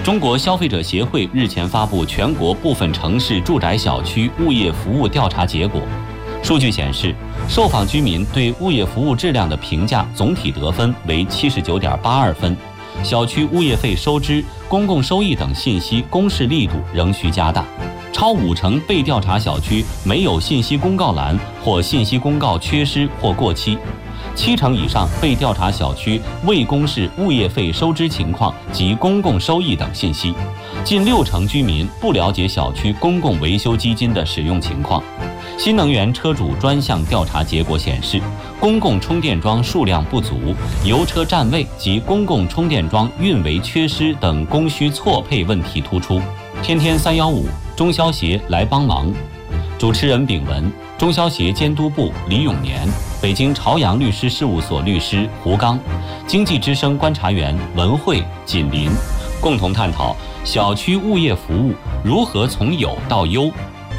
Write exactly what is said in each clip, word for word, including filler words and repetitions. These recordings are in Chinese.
中国消费者协会日前发布全国部分城市住宅小区物业服务调查结果。数据显示，受访居民对物业服务质量的评价总体得分为 七十九点八二 分，小区物业费收支、公共收益等信息公示力度仍需加大。超五成被调查小区没有信息公告栏或信息公告缺失或过期，七成以上被调查小区未公示物业费收支情况及公共收益等信息，近六成居民不了解小区公共维修基金的使用情况。新能源车主专项调查结果显示，公共充电桩数量不足、油车占位及公共充电桩运维缺失等供需错配问题突出。天天三幺五，中消协来帮忙。主持人丙文，中消协监督部李永年，北京朝阳律师事务所律师胡刚，经济之声观察员文慧、锦林，共同探讨小区物业服务如何从有到优。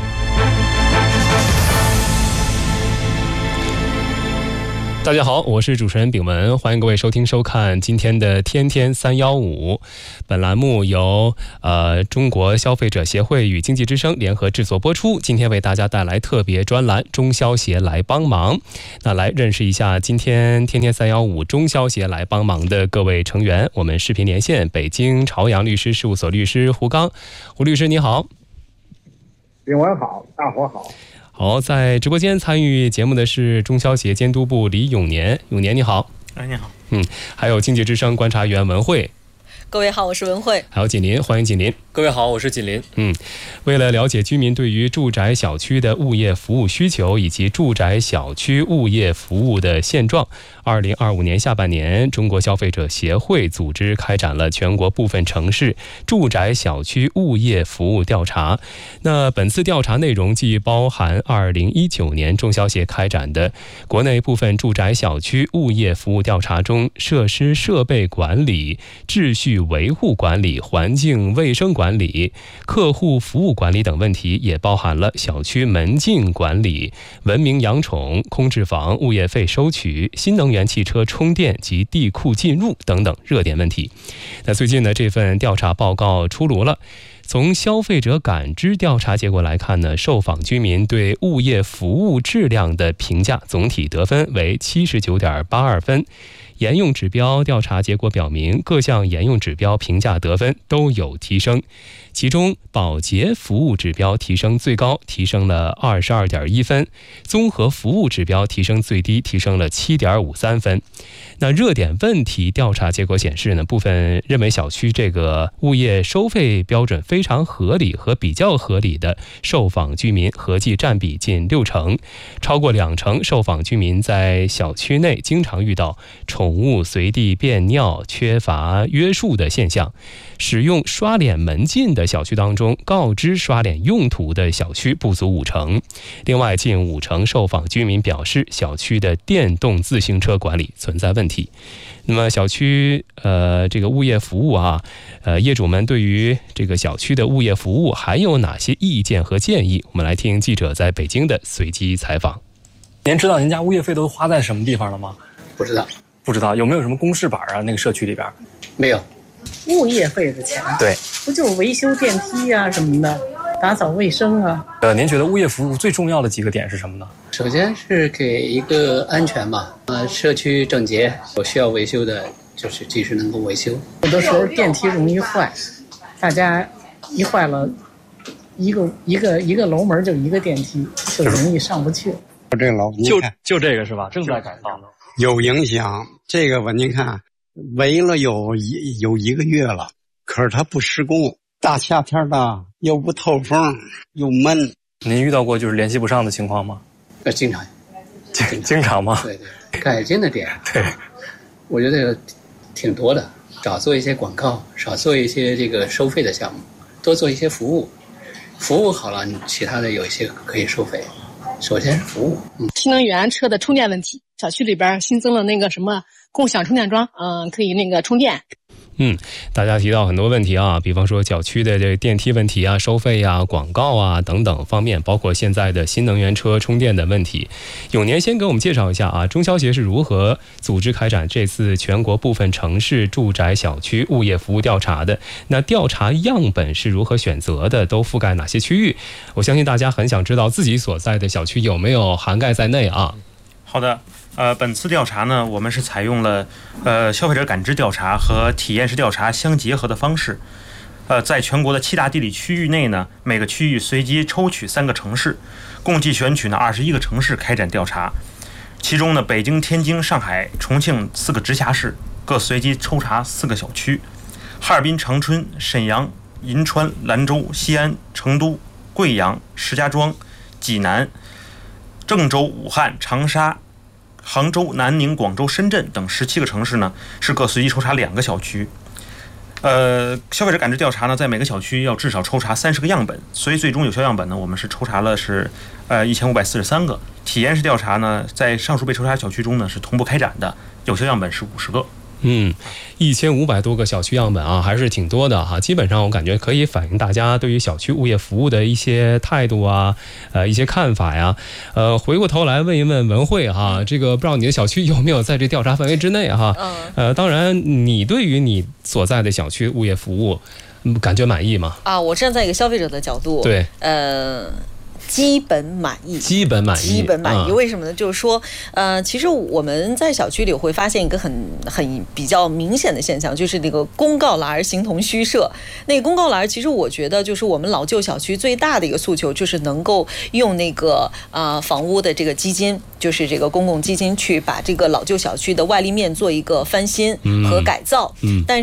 大家好，我是主持人炳文，欢迎各位收听收看今天的天天三幺五。本栏目由呃中国消费者协会与经济之声联合制作播出。今天为大家带来特别专栏，中消协来帮忙。那来认识一下今天天天三幺五中消协来帮忙的各位成员。我们视频连线北京朝阳律师事务所律师胡刚，胡律师你好。 炳文好，大伙好。 好，在直播间参与节目的是中消协监督部李永年，永年你好。 哎，你好。 嗯，还有经济之声观察员文慧。 各位好，我是文慧。 还有锦林，欢迎锦林。 各位好，我是锦林。 嗯，为了了解居民对于住宅小区的物业服务需求以及住宅小区物业服务的现状，二零二五年下半年，中国消费者协会组织开展了全国部分城市住宅小区物业服务调查。那本次调查内容既包含二零一九年中消协开展的国内部分住宅小区物业服务调查中设施设备管理、秩序维护管理、环境卫生管理、客户服务管理等问题，也包含了小区门禁管理、文明养宠、空置房物业费收取、新能源汽车充电及地库进入等等热点问题。那最近呢，这份调查报告出炉了。从消费者感知调查结果来看呢，受访居民对物业服务质量的评价总体得分为 七十九点八二 分。沿用指标调查结果表明，各项沿用指标评价得分都有提升，其中保洁服务指标提升最高，提升了 二十二点一 分，综合服务指标提升最低，提升了 七点五三 分。那热点问题调查结果显示呢，部分认为小区这个物业收费标准非常合理和比较合理的受访居民合计占比近六成，超过两成受访居民在小区内经常遇到宠物随地便尿、缺乏约束的现象。使用刷脸门禁的小区当中，告知刷脸用途的小区不足五成。另外，近五成受访居民表示，小区的电动自行车管理存在问题。那么，小区呃这个物业服务啊，呃业主们对于这个小区的物业服务还有哪些意见和建议？我们来听记者在北京的随机采访。 您知道您家物业费都花在什么地方了吗？ 不知道。 不知道，有没有什么公示板啊？那个社区里边没有。 物业费的钱， 对， 不就是维修电梯啊什么的，打扫卫生啊？ 呃，您觉得物业服务最重要的几个点是什么呢？ 首先是给一个安全嘛，呃，社区整洁，有需要维修的，就是及时能够维修。 有的时候电梯容易坏，大家一坏了，一个一个一个楼门就一个电梯，就容易上不去。 这个楼就就这个是吧？正在改造， 有影响。这个吧，您看。围了有一有一个月了，可是它不施工，大夏天的又不透风又闷。 您遇到过就是联系不上的情况吗？ 呃，经常， 经经常吗？ 对对，改进的点， 对， 我觉得挺多的，少做一些广告，少做一些这个收费的项目，多做一些服务，服务好了，其他的有一些可以收费。首先是服务， 嗯，新能源车的充电问题，小区里边新增了那个什么共享充电桩，嗯，可以那个充电。 嗯，大家提到很多问题啊，比方说小区的这电梯问题啊、收费啊、广告啊等等方面，包括现在的新能源车充电的问题。永年先给我们介绍一下啊，中消协是如何组织开展这次全国部分城市住宅小区物业服务调查的？那调查样本是如何选择的？都覆盖哪些区域？我相信大家很想知道自己所在的小区有没有涵盖在内啊。 好的。呃，本次调查呢，我们是采用了呃消费者感知调查和体验式调查相结合的方式。呃，在全国的七大地理区域内呢，每个区域随机抽取三个城市，共计选取呢二十一个城市开展调查。其中呢，北京、天津、上海、重庆四个直辖市各随机抽查四个小区，哈尔滨、长春、沈阳、银川、兰州、西安、成都、贵阳、石家庄、济南、郑州、武汉、长沙、杭州、南宁、广州、深圳等十七个城市呢，是各随机抽查两个小区。呃，消费者感知调查呢，在每个小区要至少抽查三十个样本，所以最终有效样本呢，我们是抽查了是呃一千五百四十三个。体验式调查呢，在上述被抽查小区中呢，是同步开展的，有效样本是五十个。 嗯，一千五百多个小区样本啊，还是挺多的哈。基本上我感觉可以反映大家对于小区物业服务的一些态度啊，呃，一些看法呀。呃，回过头来问一问文慧哈，这个不知道你的小区有没有在这调查范围之内哈？呃，当然，你对于你所在的小区物业服务，感觉满意吗？ 啊，我站在一个消费者的角度， 对， 呃。基本满意， 基本满意， 基本满意。 嗯、 为什么呢？就是说，呃，其实我们在小区里会发现一个很很比较明显的现象，就是那个公告栏形同虚设。那个公告栏，其实我觉得就是我们老旧小区最大的一个诉求，就是能够用那个啊、呃、房屋的这个基金，就是这个公共基金去把这个老旧小区的外立面做一个翻新和改造。嗯，但